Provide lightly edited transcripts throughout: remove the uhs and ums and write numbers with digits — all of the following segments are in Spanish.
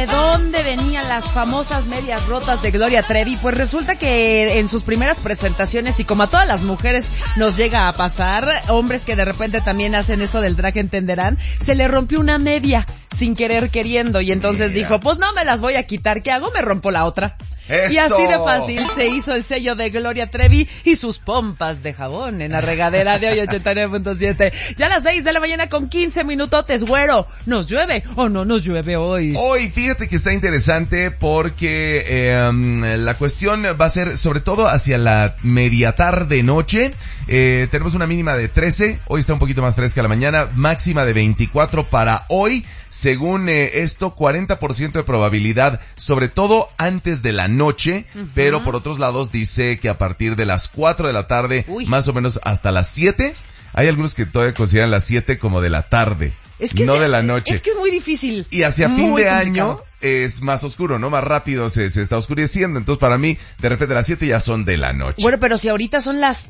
¿de dónde venían las famosas medias rotas de Gloria Trevi? Pues resulta que en sus primeras presentaciones, y como a todas las mujeres nos llega a pasar, hombres que de repente también hacen esto del drag entenderán, se le rompió una media sin querer queriendo y entonces dijo, pues no me las voy a quitar, ¿qué hago? Me rompo la otra. ¡Eso! Y así de fácil se hizo el sello de Gloria Trevi y sus pompas de jabón en la regadera de hoy 89.7. Ya a las 6 de la mañana con 15 minutotes, güero. ¿Nos llueve o no nos llueve hoy? Hoy, fíjate que está interesante porque la cuestión va a ser sobre todo hacia la media tarde noche. Tenemos una mínima de 13, hoy está un poquito más fresca la mañana, máxima de 24 para hoy. Según esto, 40% de probabilidad, sobre todo antes de la noche, pero por otros lados dice que a partir de las 4 de la tarde, más o menos hasta las 7, hay algunos que todavía consideran las 7 como de la tarde, no de la noche. Es que es muy difícil. Y hacia fin de año es más oscuro, ¿no? Más rápido se está oscureciendo, entonces para mí, de repente las 7 ya son de la noche. Bueno, pero si ahorita son las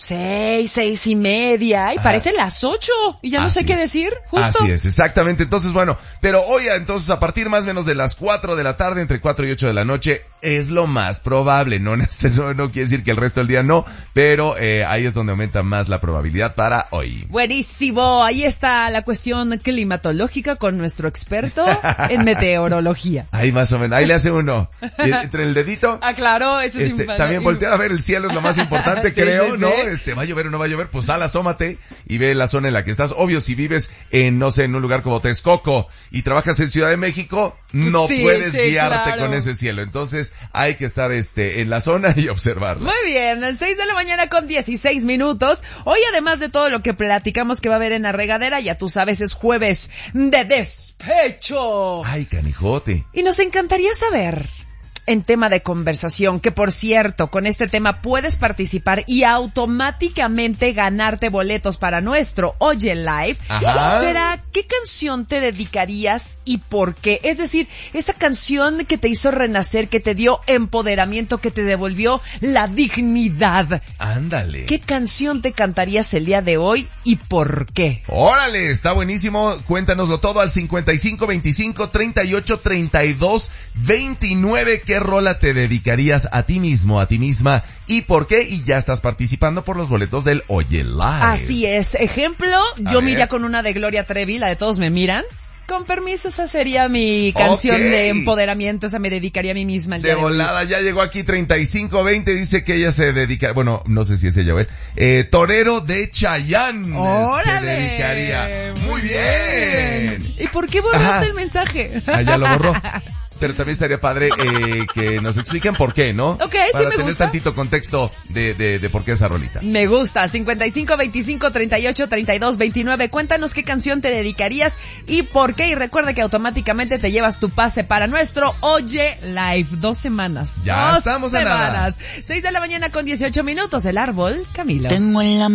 6:30, y parecen las 8, y ya no sé qué decir, justo. Así es, exactamente, entonces bueno, pero hoy entonces a partir más o menos de las 4 de la tarde, entre 4 y 8 de la noche, es lo más probable, no quiere decir que el resto del día no, pero ahí es donde aumenta más la probabilidad para hoy. Buenísimo, ahí está la cuestión climatológica con nuestro experto en meteorología. Ahí más o menos, ahí le hace uno, entre el dedito. Ah, claro, eso es también voltear a ver el cielo es lo más importante, sí, creo, sí, ¿no? Sí. ¿Va a llover o no va a llover? Pues asómate y ve la zona en la que estás. Obvio, si vives en, no sé, en un lugar como Texcoco y trabajas en Ciudad de México, no puedes guiarte con ese cielo. Entonces, hay que estar en la zona y observarlo. Muy bien, 6 de la mañana con 16 minutos. Hoy, además de todo lo que platicamos que va a haber en la regadera, ya tú sabes, es jueves de despecho. Ay, canijote. Y nos encantaría saber, en tema de conversación, que por cierto, con este tema puedes participar y automáticamente ganarte boletos para nuestro Oye Live. Ajá. ¿Será qué canción te dedicarías y por qué? Es decir, esa canción que te hizo renacer, que te dio empoderamiento, que te devolvió la dignidad. Ándale. ¿Qué canción te cantarías el día de hoy y por qué? Órale, está buenísimo. Cuéntanoslo todo al 55 25 38 32 29. ¿Qué rola te dedicarías a ti mismo, a ti misma y por qué? Y ya estás participando por los boletos del Oye Live. Así es. Ejemplo, yo me iría con una de Gloria Trevi, la de Todos me miran. Con permiso, esa sería mi canción de empoderamiento, esa me dedicaría a mí misma el día de volada, ya llegó aquí 3520, dice que ella se dedica, bueno, no sé si es ella, Torero de Chayanne. ¡Órale! Se dedicaría. Muy bien. ¿Y por qué borraste el mensaje? Ya lo borró. Pero también estaría padre que nos expliquen por qué, ¿no? Ok, para sí me tener gusta. Tantito contexto de por qué esa rolita. Me gusta. 55 25 38 32 29. Cuéntanos qué canción te dedicarías y por qué. Y recuerda que automáticamente te llevas tu pase para nuestro Oye Live. 2 semanas. Ya estamos a nada. 6 de la mañana con 18 minutos. El árbol, Camilo. Tengo en la